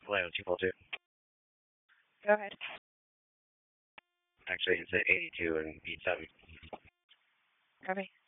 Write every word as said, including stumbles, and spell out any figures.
Hello, two four two. Go ahead. Actually, it's at eighty-two and beat seven. Copy.